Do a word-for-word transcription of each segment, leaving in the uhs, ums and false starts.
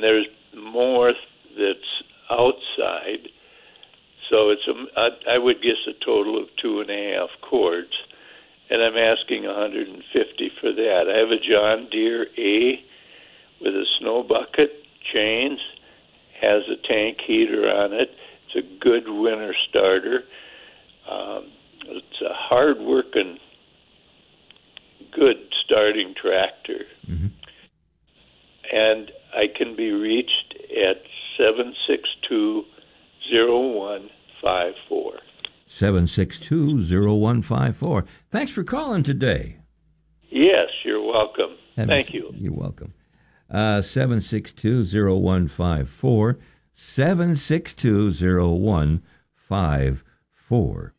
and there's more that's outside. So it's a, I, I would guess a total of two and a half cords, and I'm asking one hundred fifty for that. I have a John Deere A with a snow bucket, chains, has a tank heater on it. It's a good winter starter. Um, it's a hard-working, good starting tractor. Mm-hmm. And I can be reached at seven six two, zero one five four. seven six two, zero one five four. Thanks for calling today. Yes, you're welcome. Have Thank a, you. You're welcome. Uh, seven six two, zero one five four. seven six two, zero one five four.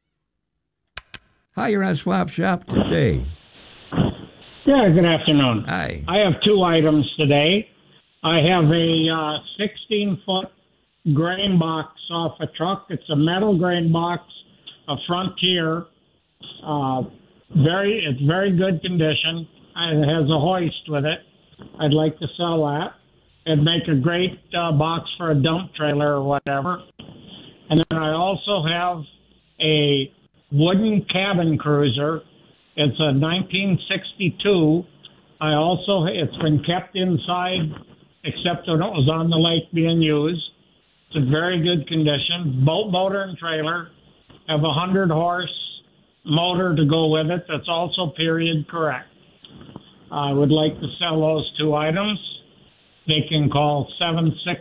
Hi, you're on Swap Shop today. Yeah, good afternoon. Hi. I have two items today. I have a sixteen-foot grain box off a truck. It's a metal grain box, a Frontier. Uh, very, it's very good condition. It has a hoist with it. I'd like to sell that. It'd make a great uh, box for a dump trailer or whatever. And then I also have a wooden cabin cruiser. It's a nineteen sixty-two. I also, it's been kept inside, except when it was on the lake being used. It's in very good condition. Boat motor and trailer. Have a one hundred horse motor to go with it. That's also period correct. I would like to sell those two items. They can call seven six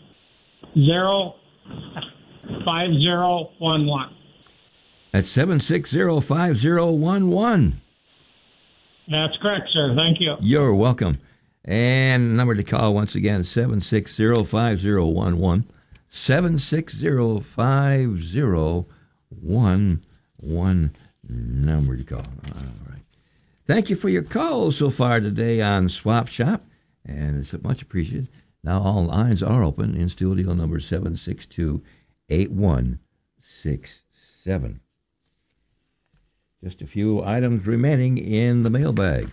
zero, five zero one one. At seven six zero, five zero one one. That's correct, sir. Thank you. You're welcome. And number to call once again, seven six zero, five zero one one. seven six zero, five zero one one. Number to call. All right. Thank you for your calls so far today on Swap Shop, and it's much appreciated. Now all lines are open in studio number seven six two, eight one six seven. Just a few items remaining in the mailbag.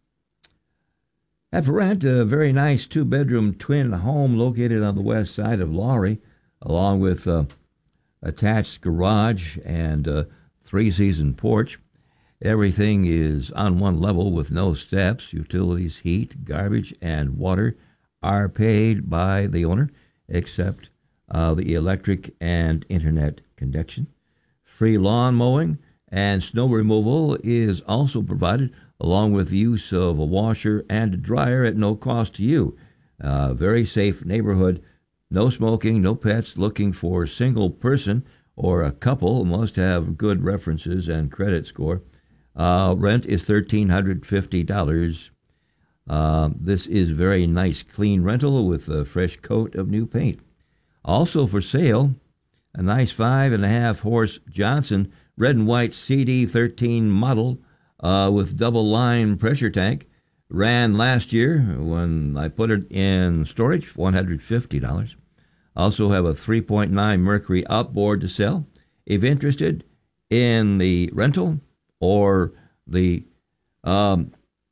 Have for rent a very nice two-bedroom twin home located on the west side of Lowry, along with uh, attached garage and uh, three-season porch. Everything is on one level with no steps. Utilities, heat, garbage, and water are paid by the owner, except uh, the electric and internet connection. Free lawn mowing and snow removal is also provided, along with the use of a washer and a dryer at no cost to you. Uh, very safe neighborhood. No smoking, no pets. Looking for a single person or a couple must have good references and credit score. Uh, rent is one thousand three hundred fifty dollars. Uh, this is very nice, clean rental with a fresh coat of new paint. Also for sale, a nice five and a half horse Johnson red and white C D thirteen model uh, with double line pressure tank. Ran last year when I put it in storage, one hundred fifty dollars. Also have a three point nine Mercury outboard to sell. If interested in the rental or the um,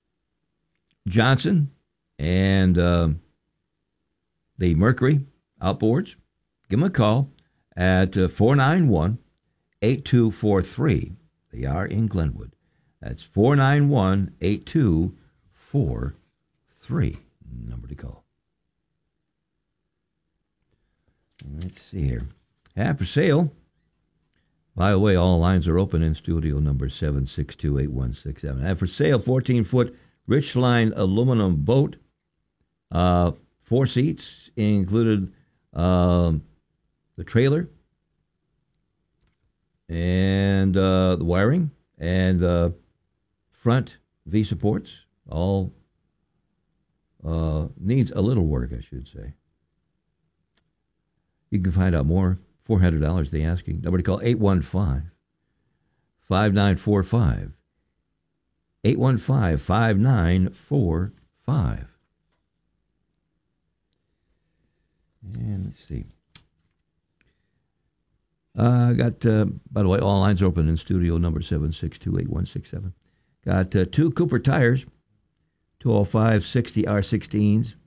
Johnson and uh, the Mercury outboards, give them a call at uh, four nine one, eight two four three. They are in Glenwood. That's four nine one, eight two four three. Number to call. Let's see here. Have for sale. By the way, all lines are open in studio number seven six two, eight one six seven. Have for sale fourteen-foot Richline aluminum boat. Uh, four seats, included um, the trailer and uh, the wiring and uh, front V supports. All uh, needs a little work, I should say. You can find out more. four hundred dollars they asking. Number to call, eight one five, five nine four five. eight one five, five nine four five. And let's see. I uh, got, uh, by the way, all lines are open in studio number seven six two, eight one six seven. Got uh, two Cooper tires, two oh five sixty R sixteens,